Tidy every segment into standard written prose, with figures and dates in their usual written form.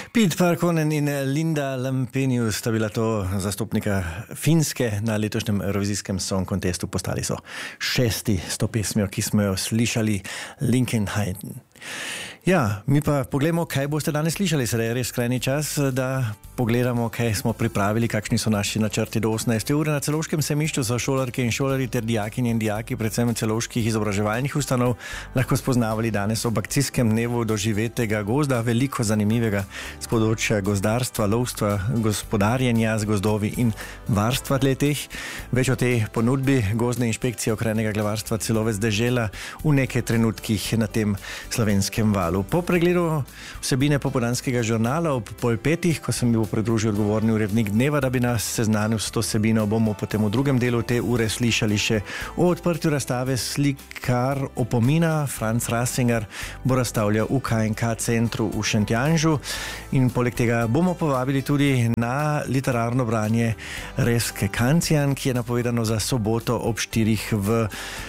Pete Parkonen in Linda Lampenius sta bila to zastopnika Finske na letošnjem Eurovizijskem song contestu. Postali so 6. s to pesmijo, ki smo jo slišali, Linkenheiten. Ja, mi pa pogledamo, kaj boste danes slišali. Sedaj je res skrajni čas, da pogledamo, kaj smo pripravili, kakšni so naši načrti do 18. ure. Na Celovškem sejmišču so šolarke in šolari ter dijakinje in dijaki, predvsem celovških izobraževalnih ustanov, lahko spoznavali danes ob akcijskem dnevu doživetega gozda, veliko zanimivega z področja gozdarstva, lovstva, gospodarjenja z gozdovi in varstva le-teh. Več o tej ponudbi gozdne inšpekcije okrajnega glavarstva Celovec dežela v nekaj trenutkih na tem slovenskem valu. Po pregledu vsebine popoldanskega žurnala ob 4:30, ko sem bil pridružil odgovorni urednik dneva, da bi nas seznanil s to vsebino, bomo potem v drugem delu te ure slišali še o odprtju razstave Slikar opomina. Franz Rasinger bo razstavljal v KNK centru v Šentjanžu in poleg tega bomo povabili tudi na literarno branje Reske Kancijan, ki je napovedano za soboto ob 4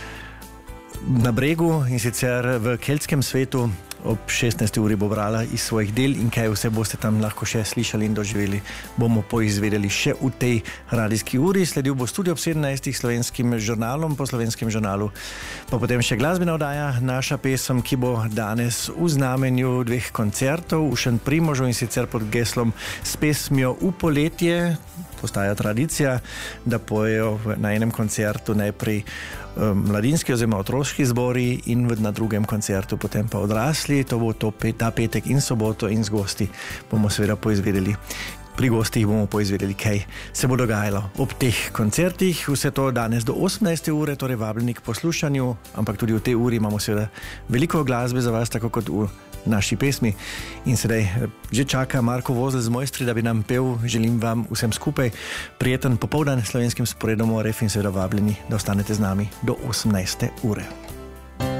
na Bregu, in sicer v Keltskem svetu. Ob 16. uri bo brala iz svojih del in kaj vse boste tam lahko še slišali in doživeli, bomo poizvedeli še v tej radijski uri. Sledil bo studio ob 17. slovenskim žurnalom, po slovenskem žurnalu pa potem še glasbena oddaja Naša pesem, ki bo danes v znamenju 2 koncertov v Šentprimožu, in sicer pod geslom S pesmijo v poletje. Postaja tradicija, da pojejo na enem koncertu najprej mladinski oziroma otroški zbori in na drugem koncertu potem pa odrasli. To bo ta petek in soboto, in z gosti bomo seveda poizvedeli. Pri gostih bomo poizvedeli, kaj se bo dogajalo ob teh koncertih. Vse to danes do 18. ure, torej vabljeni k poslušanju, ampak tudi v tej uri imamo seveda veliko glasbe za vas, tako kot v naši pesmi. In sedaj že čaka Marko Vozelj z Mojstri, da bi nam pel. Želim vam vsem skupaj prijeten popoldan s slovenskim sporedom ORF in seveda vabljeni, da ostanete z nami do 18. ure.